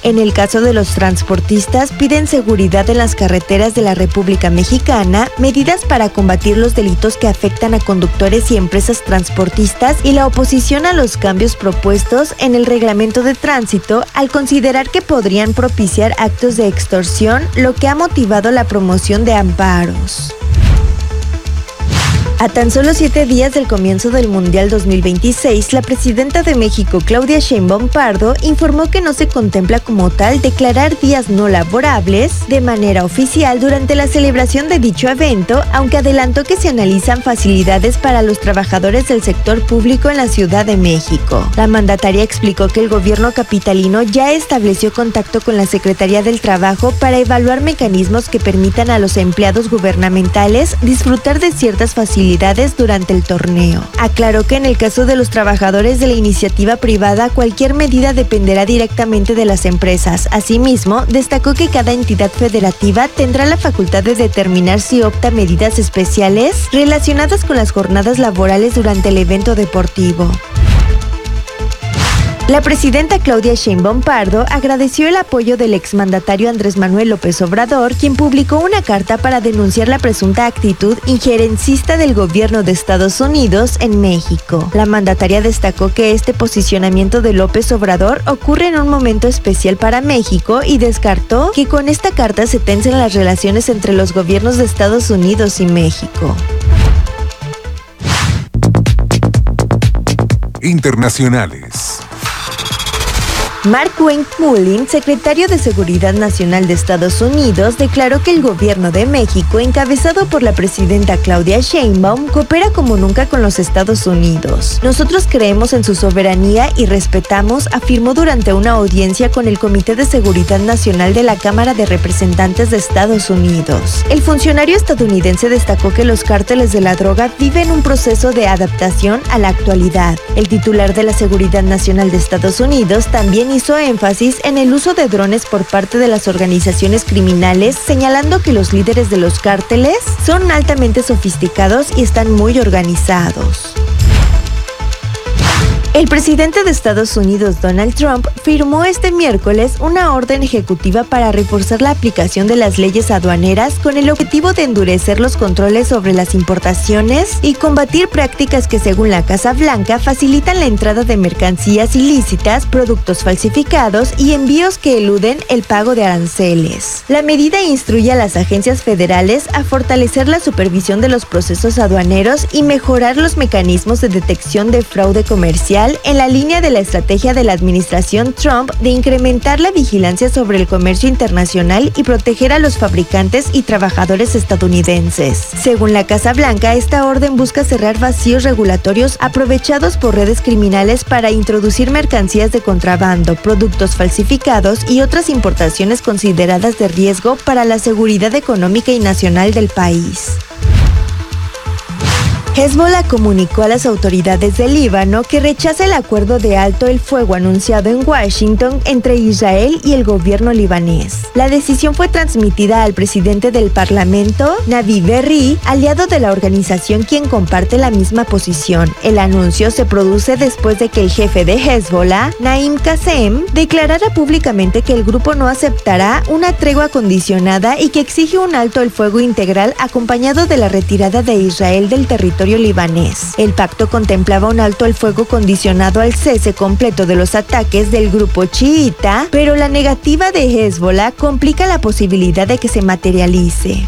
En el caso de los transportistas, piden seguridad en las carreteras de la República Mexicana, medidas para combatir los delitos que afectan a conductores y empresas transportistas y la oposición a los cambios propuestos en el reglamento de tránsito al considerar que podrían propiciar actos de extorsión, lo que ha motivado la promoción de amparos. A tan solo 7 días del comienzo del Mundial 2026, la presidenta de México, Claudia Sheinbaum Pardo, informó que no se contempla como tal declarar días no laborables de manera oficial durante la celebración de dicho evento, aunque adelantó que se analizan facilidades para los trabajadores del sector público en la Ciudad de México. La mandataria explicó que el gobierno capitalino ya estableció contacto con la Secretaría del Trabajo para evaluar mecanismos que permitan a los empleados gubernamentales disfrutar de ciertas facilidades durante el torneo. Aclaró que en el caso de los trabajadores de la iniciativa privada, cualquier medida dependerá directamente de las empresas. Asimismo, destacó que cada entidad federativa tendrá la facultad de determinar si opta medidas especiales relacionadas con las jornadas laborales durante el evento deportivo. La presidenta Claudia Sheinbaum Pardo agradeció el apoyo del exmandatario Andrés Manuel López Obrador, quien publicó una carta para denunciar la presunta actitud injerencista del gobierno de Estados Unidos en México. La mandataria destacó que este posicionamiento de López Obrador ocurre en un momento especial para México y descartó que con esta carta se tensen las relaciones entre los gobiernos de Estados Unidos y México. Internacionales. Mark Wayne Mullin, secretario de Seguridad Nacional de Estados Unidos, declaró que el gobierno de México, encabezado por la presidenta Claudia Sheinbaum, coopera como nunca con los Estados Unidos. Nosotros creemos en su soberanía y respetamos, afirmó durante una audiencia con el Comité de Seguridad Nacional de la Cámara de Representantes de Estados Unidos. El funcionario estadounidense destacó que los cárteles de la droga viven un proceso de adaptación a la actualidad. El titular de la Seguridad Nacional de Estados Unidos también hizo énfasis en el uso de drones por parte de las organizaciones criminales, señalando que los líderes de los cárteles son altamente sofisticados y están muy organizados. El presidente de Estados Unidos, Donald Trump, firmó este miércoles una orden ejecutiva para reforzar la aplicación de las leyes aduaneras con el objetivo de endurecer los controles sobre las importaciones y combatir prácticas que, según la Casa Blanca, facilitan la entrada de mercancías ilícitas, productos falsificados y envíos que eluden el pago de aranceles. La medida instruye a las agencias federales a fortalecer la supervisión de los procesos aduaneros y mejorar los mecanismos de detección de fraude comercial en la línea de la estrategia de la administración Trump de incrementar la vigilancia sobre el comercio internacional y proteger a los fabricantes y trabajadores estadounidenses. Según la Casa Blanca, esta orden busca cerrar vacíos regulatorios aprovechados por redes criminales para introducir mercancías de contrabando, productos falsificados y otras importaciones consideradas de riesgo para la seguridad económica y nacional del país. Hezbollah comunicó a las autoridades del Líbano que rechaza el acuerdo de alto el fuego anunciado en Washington entre Israel y el gobierno libanés. La decisión fue transmitida al presidente del Parlamento, Navi Berri, aliado de la organización, quien comparte la misma posición. El anuncio se produce después de que el jefe de Hezbollah, Naim Qassem, declarara públicamente que el grupo no aceptará una tregua condicionada y que exige un alto el fuego integral acompañado de la retirada de Israel del territorio libanés. El pacto contemplaba un alto el fuego condicionado al cese completo de los ataques del grupo chiita, pero la negativa de Hezbollah complica la posibilidad de que se materialice.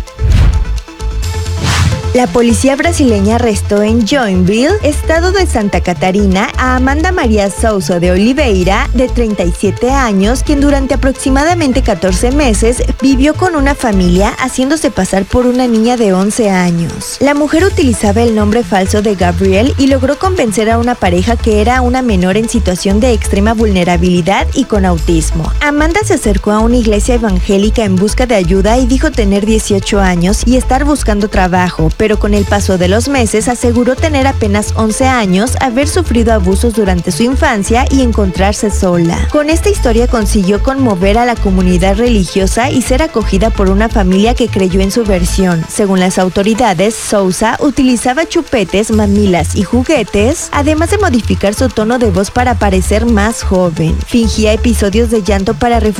La policía brasileña arrestó en Joinville, estado de Santa Catarina, a Amanda Maria Souza de Oliveira, de 37 años, quien durante aproximadamente 14 meses vivió con una familia haciéndose pasar por una niña de 11 años. La mujer utilizaba el nombre falso de Gabriel y logró convencer a una pareja que era una menor en situación de extrema vulnerabilidad y con autismo. Amanda se acercó a una iglesia evangélica en busca de ayuda y dijo tener 18 años y estar buscando trabajo, pero con el paso de los meses aseguró tener apenas 11 años, haber sufrido abusos durante su infancia y encontrarse sola. Con esta historia consiguió conmover a la comunidad religiosa y ser acogida por una familia que creyó en su versión. Según las autoridades, Souza utilizaba chupetes, mamilas y juguetes, además de modificar su tono de voz para parecer más joven. Fingía episodios de llanto para